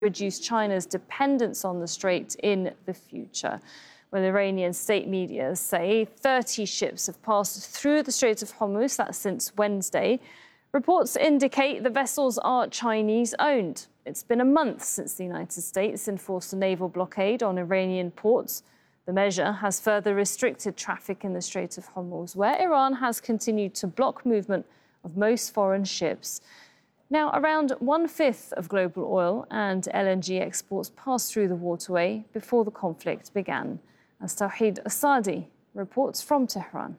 reduce China's dependence on the strait in the future. Well, Iranian state media say 30 ships have passed through the Strait of Hormuz, that's since Wednesday. Reports indicate the vessels are Chinese-owned. It's been a month since the United States enforced a naval blockade on Iranian ports. The measure has further restricted traffic in the Strait of Hormuz, where Iran has continued to block movement of most foreign ships. Now, around 1/5 of global oil and LNG exports passed through the waterway before the conflict began. As Tawhid Asadi reports from Tehran.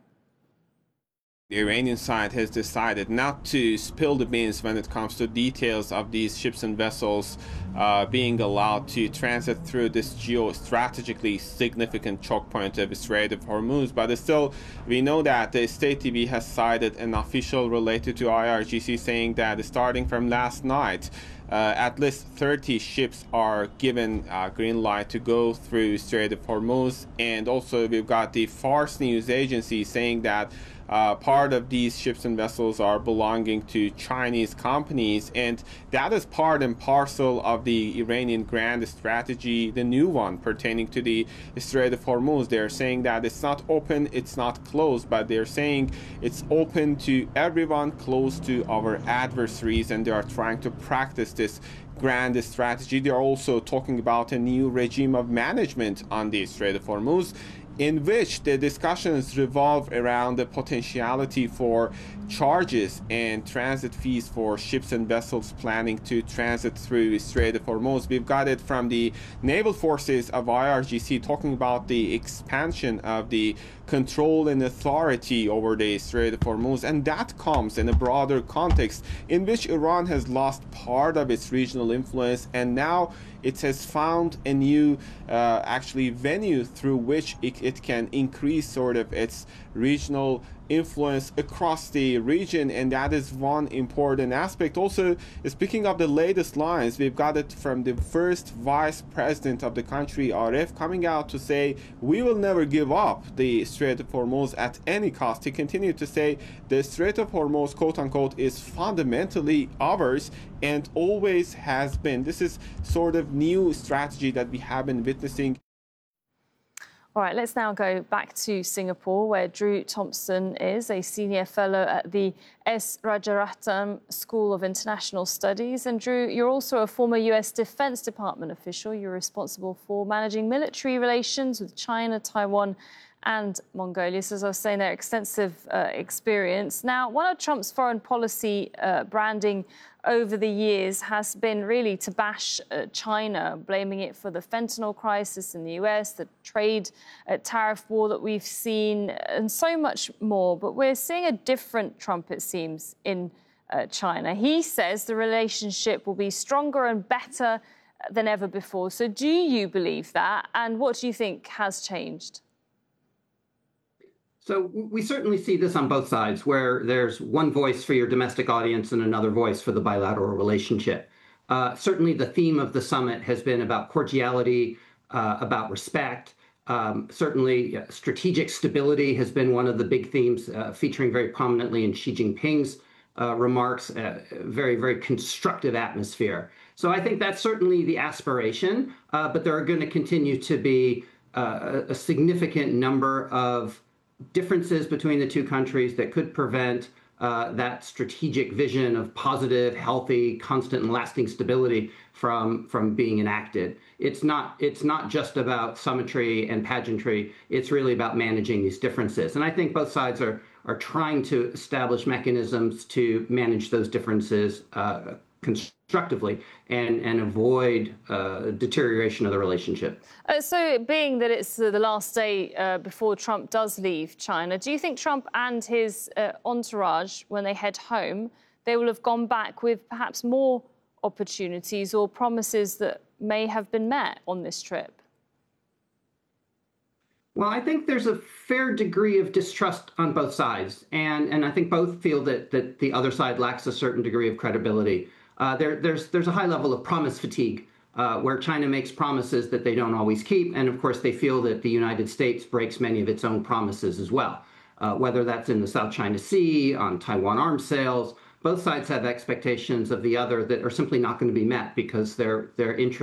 The Iranian side has decided not to spill the beans when it comes to details of these ships and vessels being allowed to transit through this geostrategically significant choke point of the Strait of Hormuz. But still, we know that the state TV has cited an official related to IRGC saying that starting from last night, at least 30 ships are given green light to go through Strait of Hormuz. And also we've got the Fars News Agency saying that part of these ships and vessels are belonging to Chinese companies, and that is part and parcel of the Iranian grand strategy, the new one pertaining to the Strait of Hormuz. They're saying that it's not open, it's not closed, but they're saying it's open to everyone, closed to our adversaries, and they are trying to practice this grand strategy. They are also talking about a new regime of management on the Strait of Hormuz, in which the discussions revolve around the potentiality for charges and transit fees for ships and vessels planning to transit through the Strait of Hormuz. We've got it from the naval forces of IRGC talking about the expansion of the control and authority over the Strait of Hormuz, and that comes in a broader context in which Iran has lost part of its regional influence, and now it has found a new actually venue through which it can increase sort of its regional influence across the region, and that is one important aspect. Also, speaking of the latest lines, we've got it from the first vice president of the country, Arif, coming out to say we will never give up the Strait of Hormuz at any cost. He continued to say the Strait of Hormuz, quote unquote, is fundamentally ours and always has been. This is sort of new strategy that we have been witnessing. All right, let's now go back to Singapore, where Drew Thompson is a senior fellow at the S. Rajaratnam School of International Studies. And Drew, you're also a former US Defense Department official. You're responsible for managing military relations with China, Taiwan, and Mongolia. So as I was saying, their extensive experience. Now, one of Trump's foreign policy branding over the years has been really to bash China, blaming it for the fentanyl crisis in the US, the trade tariff war that we've seen, and so much more. But we're seeing a different Trump, it seems, in China. He says the relationship will be stronger and better than ever before. So do you believe that? And what do you think has changed? So we certainly see this on both sides, where there's one voice for your domestic audience and another voice for the bilateral relationship. Certainly the theme of the summit has been about cordiality, about respect. Certainly strategic stability has been one of the big themes, featuring very prominently in Xi Jinping's remarks, very, very constructive atmosphere. So I think that's certainly the aspiration, but there are going to continue to be a significant number of differences between the two countries that could prevent that strategic vision of positive, healthy, constant, and lasting stability from being enacted. It's not just about symmetry and pageantry. It's really about managing these differences. And I think both sides are trying to establish mechanisms to manage those differences constructively and avoid deterioration of the relationship. So being that it's the last day before Trump does leave China, do you think Trump and his entourage, when they head home, they will have gone back with perhaps more opportunities or promises that may have been met on this trip? Well, I think there's a fair degree of distrust on both sides. And I think both feel that the other side lacks a certain degree of credibility. There's a high level of promise fatigue, where China makes promises that they don't always keep. And of course, they feel that the United States breaks many of its own promises as well, whether that's in the South China Sea, on Taiwan arms sales, both sides have expectations of the other that are simply not going to be met because their interests